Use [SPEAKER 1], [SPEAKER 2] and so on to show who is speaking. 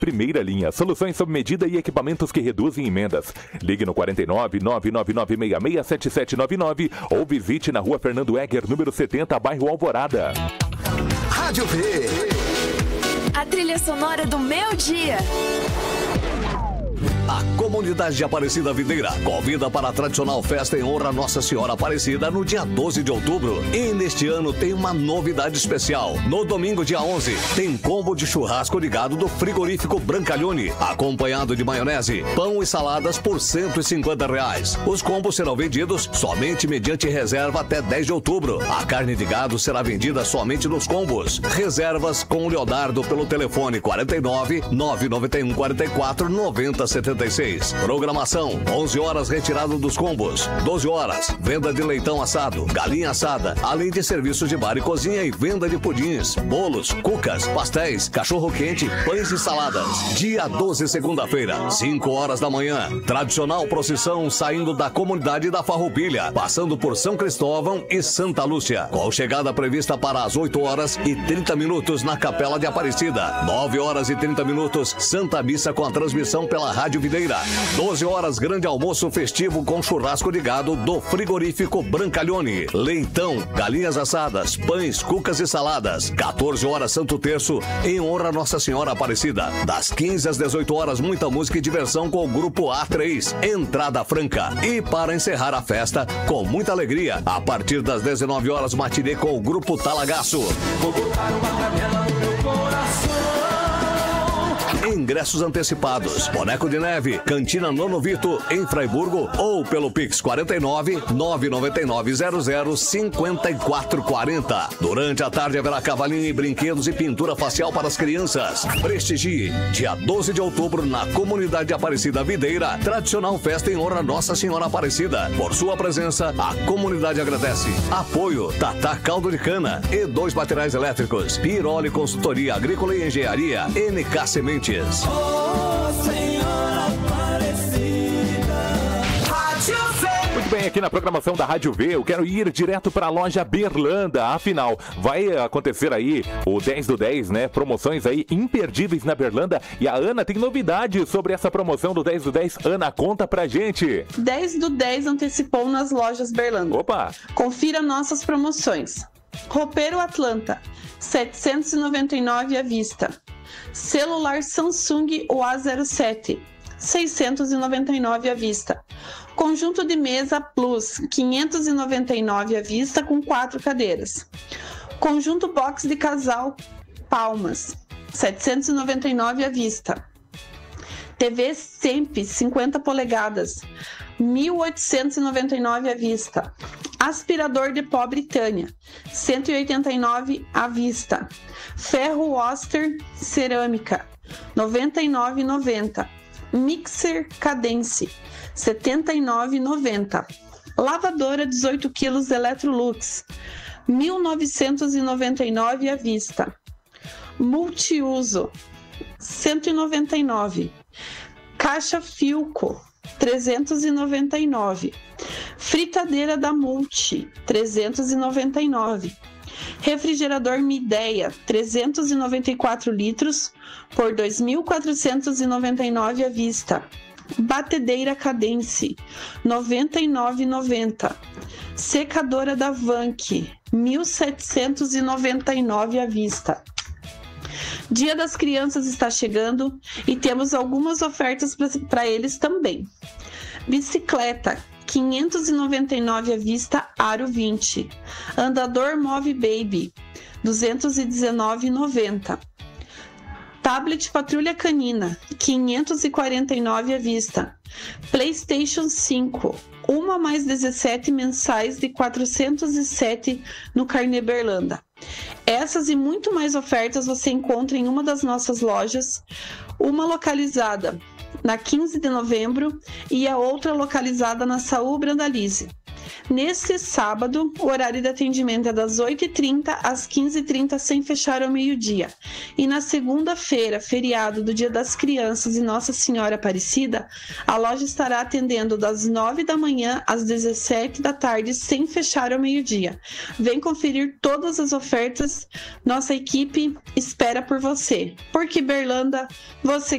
[SPEAKER 1] Primeira linha, soluções sob medida e equipamentos que reduzem emendas. Ligue no 49 999 7799 ou visite na Rua Fernando Egger, número 70, bairro Alvorada.
[SPEAKER 2] Rádio V.
[SPEAKER 3] A trilha sonora do meu dia.
[SPEAKER 2] A comunidade de Aparecida Videira convida para a tradicional festa em honra a Nossa Senhora Aparecida no dia 12 de outubro. E neste ano tem uma novidade especial. No domingo, dia 11, tem combo de churrasco de gado do frigorífico Brancalhone, acompanhado de maionese, pão e saladas por R$150. Os combos serão vendidos somente mediante reserva até 10 de outubro. A carne de gado será vendida somente nos combos. Reservas com o Leonardo pelo telefone 49 991 44 90 76. Programação: 11 horas retirada dos combos, 12 horas venda de leitão assado, galinha assada, além de serviços de bar e cozinha e venda de pudins, bolos, cucas, pastéis, cachorro quente, pães e saladas. Dia 12, segunda-feira, 5 horas da manhã, tradicional procissão saindo da comunidade da Farroupilha, passando por São Cristóvão e Santa Lúcia, com chegada prevista para as 8 horas e 30 minutos na Capela de Aparecida, 9 horas e 30 minutos Santa Missa com a transmissão pela Rádio Videira. 12 horas, grande almoço festivo com churrasco de gado do frigorífico Brancalhone. Leitão, galinhas assadas, pães, cucas e saladas. 14 horas, Santo Terço, em honra a Nossa Senhora Aparecida. Das 15 às 18 horas, muita música e diversão com o grupo A3. Entrada franca. E para encerrar a festa, com muita alegria, a partir das 19 horas, matinê com o grupo Talagaço. Vou botar uma canela no meu coração. Ingressos antecipados, boneco de neve, Cantina Nono Vito, em Fraiburgo, ou pelo Pix 49 999 00 5440. Durante a tarde haverá cavalinho e brinquedos e pintura facial para as crianças. Prestigie, dia 12 de outubro, na comunidade Aparecida Videira, tradicional festa em honra a Nossa Senhora Aparecida. Por sua presença, a comunidade agradece. Apoio: Tatá Caldo de Cana, E2 Materiais Elétricos, Piroli Consultoria Agrícola e Engenharia, NK Sementes.
[SPEAKER 4] Oh, Senhora Aparecida. Rádio V.
[SPEAKER 1] Muito bem, aqui na programação da Rádio V, eu quero ir direto para a loja Berlanda. Afinal, vai acontecer aí o 10 do 10, né? Promoções aí imperdíveis na Berlanda. E a Ana tem novidade sobre essa promoção do 10 do 10. Ana, conta pra gente.
[SPEAKER 5] 10 do 10 antecipou nas lojas Berlanda.
[SPEAKER 1] Opa!
[SPEAKER 5] Confira nossas promoções. Roupeiro Atlanta, 799 à vista. Celular Samsung A07, 699 à vista. Conjunto de mesa Plus, 599 à vista com 4 cadeiras. Conjunto box de casal Palmas, 799 à vista. TV Semp 50 polegadas, 1.899 à vista. Aspirador de pó Britânia, 189 à vista. Ferro Oster cerâmica, 99,90. Mixer Cadence, 79,90. Lavadora 18 kg Electrolux, 1.999 à vista. Multiuso, 199. Caixa Filco, 399. Fritadeira da Multi, 399. Refrigerador Midea, 394 litros, por 2.499 à vista. Batedeira Cadence, 99,90. Secadora da Vank, 1.799 à vista. Dia das Crianças está chegando e temos algumas ofertas para eles também. Bicicleta, 599 à vista, aro 20. Andador Move Baby, 219,90. Tablet Patrulha Canina, 549 à vista. PlayStation 5, 1 mais 17 mensais de 407 no Carnê Berlanda. Essas e muito mais ofertas você encontra em uma das nossas lojas, uma localizada na 15 de novembro e a outra localizada na Saúl Brandalize. Nesse sábado, o horário de atendimento é das 8h30 às 15h30, sem fechar ao meio-dia. E na segunda-feira, feriado do Dia das Crianças e Nossa Senhora Aparecida, a loja estará atendendo das 9 da manhã às 17 da tarde, sem fechar ao meio-dia. Vem conferir todas as ofertas, nossa equipe espera por você. Porque Berlanda, você